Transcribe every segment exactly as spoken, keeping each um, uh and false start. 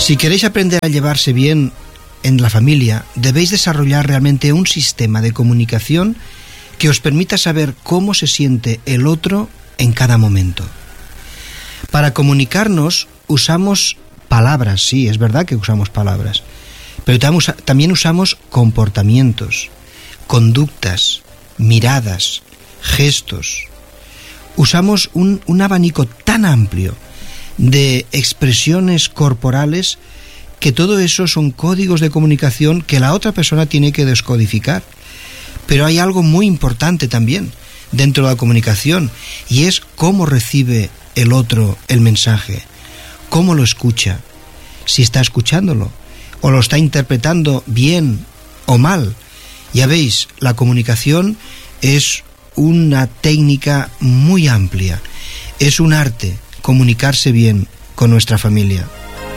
Si queréis aprender a llevarse bien en la familia, debéis desarrollar realmente un sistema de comunicación que os permita saber cómo se siente el otro en cada momento. Para comunicarnos usamos palabras, sí, es verdad que usamos palabras, pero también usamos comportamientos, conductas, miradas, gestos. Usamos un, un abanico tan amplio de expresiones corporales que todo eso son códigos de comunicación que la otra persona tiene que descodificar. Pero hay algo muy importante también dentro de la comunicación, y es cómo recibe el otro el mensaje, cómo lo escucha, si está escuchándolo o lo está interpretando bien o mal. Ya veis, la comunicación es una técnica muy amplia, es un arte comunicarse bien con nuestra familia.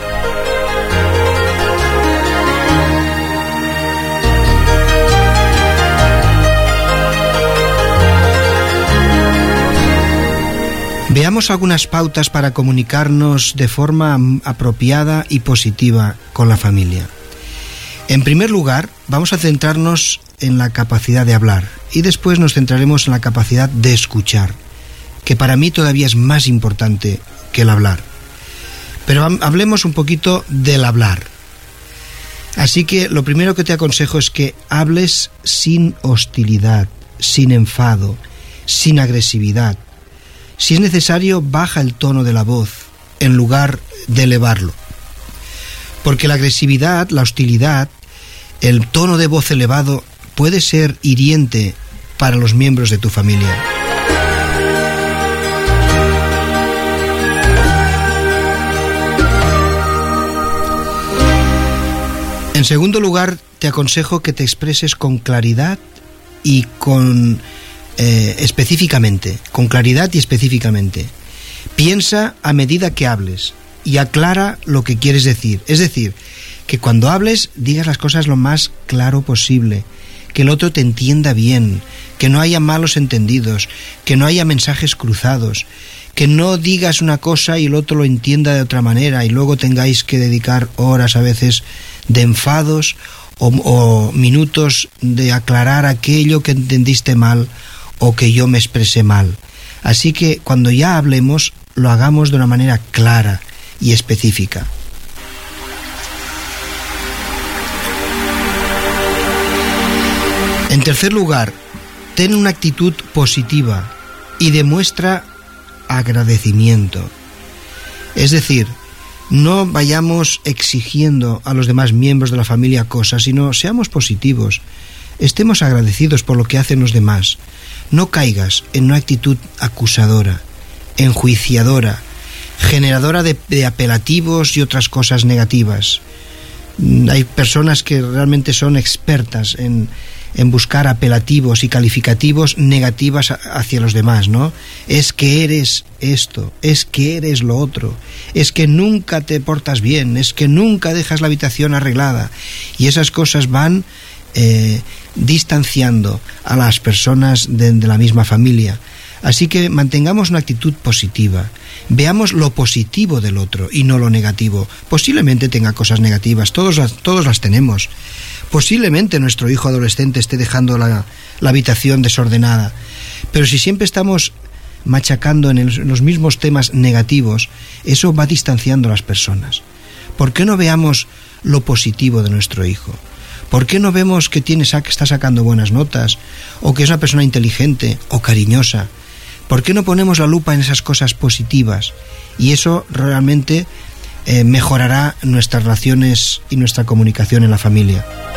Veamos algunas pautas para comunicarnos de forma apropiada y positiva con la familia. En primer lugar, vamos a centrarnos en la capacidad de hablar y después nos centraremos en la capacidad de escuchar, que para mí todavía es más importante que el hablar. Pero hablemos un poquito del hablar. Así que lo primero que te aconsejo es que hables sin hostilidad, sin enfado, sin agresividad. Si es necesario, baja el tono de la voz en lugar de elevarlo. Porque la agresividad, la hostilidad, el tono de voz elevado puede ser hiriente para los miembros de tu familia. En segundo lugar, te aconsejo que te expreses con claridad y con eh, específicamente, con claridad y específicamente. Piensa a medida que hables y aclara lo que quieres decir. Es decir, que cuando hables digas las cosas lo más claro posible, que el otro te entienda bien, que no haya malos entendidos, que no haya mensajes cruzados, que no digas una cosa y el otro lo entienda de otra manera y luego tengáis que dedicar horas a veces de enfados o, o minutos de aclarar aquello que entendiste mal o que yo me expresé mal. Así que cuando ya hablemos, lo hagamos de una manera clara y específica. En tercer lugar, ten una actitud positiva y demuestra agradecimiento. Es decir, no vayamos exigiendo a los demás miembros de la familia cosas, sino seamos positivos, estemos agradecidos por lo que hacen los demás. No caigas en una actitud acusadora, enjuiciadora, generadora de, de apelativos y otras cosas negativas. Hay personas que realmente son expertas en, en buscar apelativos y calificativos negativas hacia los demás, ¿no? Es que eres esto, es que eres lo otro, es que nunca te portas bien, es que nunca dejas la habitación arreglada. Y esas cosas van eh, distanciando a las personas de, de la misma familia. Así que mantengamos una actitud positiva. Veamos lo positivo del otro y no lo negativo. Posiblemente tenga cosas negativas, todos las, todos las tenemos. Posiblemente nuestro hijo adolescente esté dejando la, la habitación desordenada. Pero si siempre estamos machacando en, el, en los mismos temas negativos, eso va distanciando a las personas. ¿Por qué no veamos lo positivo de nuestro hijo? ¿Por qué no vemos que, tiene, que está sacando buenas notas? O que es una persona inteligente o cariñosa. ¿Por qué no ponemos la lupa en esas cosas positivas? Y eso realmente eh, mejorará nuestras relaciones y nuestra comunicación en la familia.